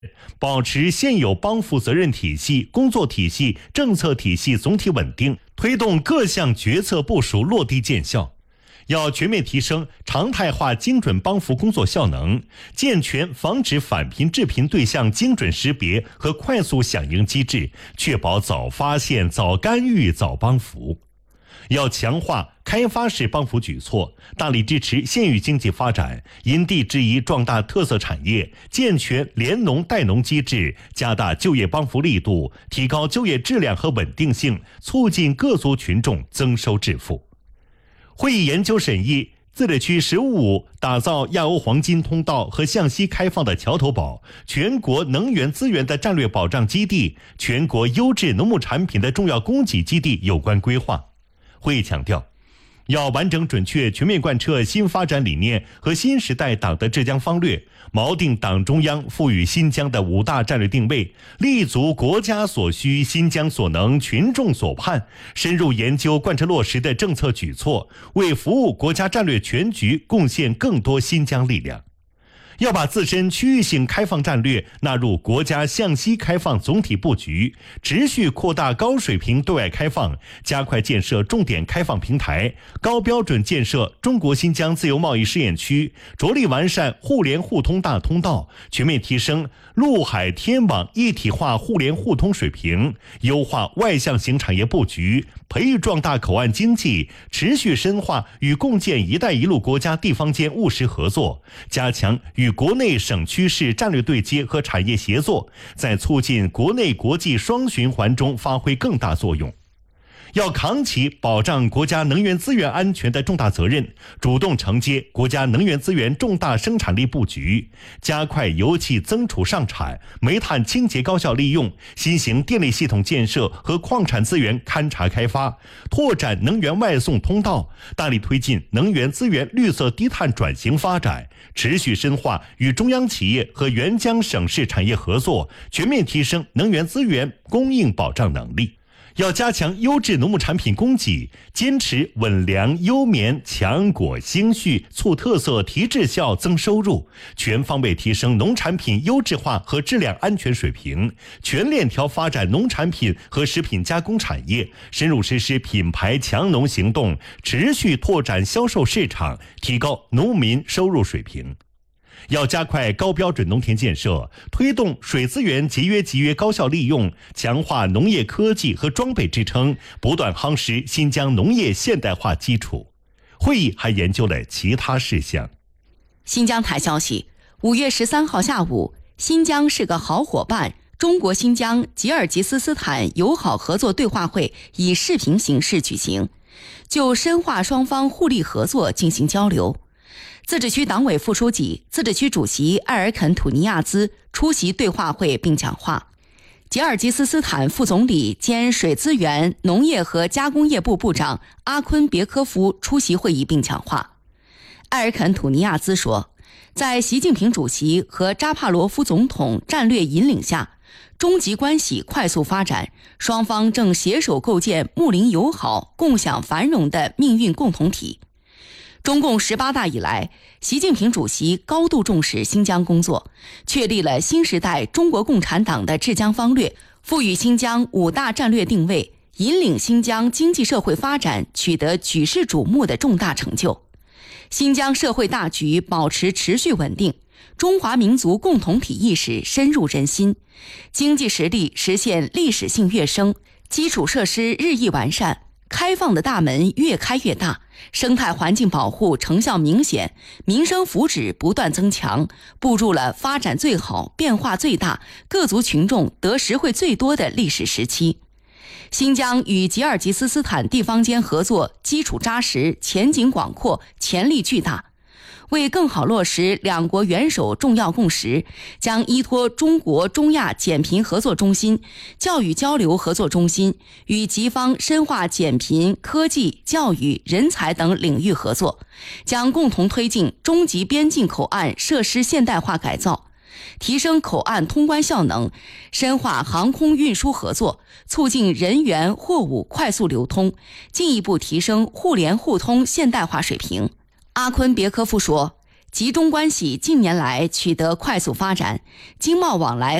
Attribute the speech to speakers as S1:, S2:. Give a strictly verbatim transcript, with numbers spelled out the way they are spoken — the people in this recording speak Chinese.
S1: 保持现有帮扶责任体系、工作体系、政策体系总体稳定，推动各项决策部署落地见效。要全面提升常态化精准帮扶工作效能，健全防止返贫致贫对象精准识别和快速响应机制，确保早发现、早干预、早帮扶。要强化开发式帮扶举措，大力支持县域经济发展，因地制宜壮大特色产业，健全联农带农机制，加大就业帮扶力度，提高就业质量和稳定性，促进各族群众增收致富。会议研究审议自治区“十五五”打造亚欧黄金通道和向西开放的桥头堡、全国能源资源的战略保障基地、全国优质农牧产品的重要供给基地有关规划。会议强调，要完整准确全面贯彻新发展理念和新时代党的浙江方略，锚定党中央赋予新疆的五大战略定位，立足国家所需、新疆所能、群众所盼，深入研究贯彻落实的政策举措，为服务国家战略全局贡献更多新疆力量。要把自身区域性开放战略纳入国家向西开放总体布局，持续扩大高水平对外开放，加快建设重点开放平台，高标准建设中国新疆自由贸易试验区，着力完善互联互通大通道，全面提升陆海天网一体化互联互通水平，优化外向型产业布局，培育壮大口岸经济，持续深化与共建“一带一路”国家地方间务实合作，加强与国内省区市战略对接和产业协作，在促进国内国际双循环中发挥更大作用。要扛起保障国家能源资源安全的重大责任，主动承接国家能源资源重大生产力布局，加快油气增储上产、煤炭清洁高效利用、新型电力系统建设和矿产资源勘察开发，拓展能源外送通道，大力推进能源资源绿色低碳转型发展，持续深化与中央企业和援疆省市产业合作，全面提升能源资源供应保障能力。要加强优质农牧产品供给，坚持稳粮优棉强果兴畜，促特色提质效增收入，全方位提升农产品优质化和质量安全水平，全链条发展农产品和食品加工产业，深入实施品牌强农行动，持续拓展销售市场，提高农民收入水平。要加快高标准农田建设，推动水资源节约集约高效利用，强化农业科技和装备支撑，不断夯实新疆农业现代化基础。会议还研究了其他事项。
S2: 新疆台消息，五月十三号下午，新疆是个好伙伴中国新疆吉尔吉斯斯坦友好合作对话会以视频形式举行，就深化双方互利合作进行交流。自治区党委副书记、自治区主席艾尔肯·土尼亚兹出席对话会并讲话。吉尔吉斯斯坦副总理兼水资源、农业和加工业部部长阿昆别科夫出席会议并讲话。艾尔肯·土尼亚兹说，在习近平主席和扎帕罗夫总统战略引领下，中吉关系快速发展，双方正携手构建睦邻友好、共享繁荣的命运共同体。中共十八大以来，习近平主席高度重视新疆工作，确立了新时代中国共产党的治疆方略，赋予新疆五大战略定位，引领新疆经济社会发展取得举世瞩目的重大成就。新疆社会大局保持持续稳定，中华民族共同体意识深入人心，经济实力实现历史性跃升，基础设施日益完善，开放的大门越开越大，生态环境保护成效明显，民生福祉不断增强，步入了发展最好、变化最大、各族群众得实惠最多的历史时期。新疆与吉尔吉斯斯坦地方间合作基础扎实，前景广阔，潜力巨大。为更好落实两国元首重要共识，将依托中国中亚减贫合作中心、教育交流合作中心，与吉方深化减贫、科技、教育、人才等领域合作，将共同推进中吉边境口岸设施现代化改造，提升口岸通关效能，深化航空运输合作，促进人员货物快速流通，进一步提升互联互通现代化水平。阿昆别科夫说， 吉中关系近年来取得快速发展，经贸往来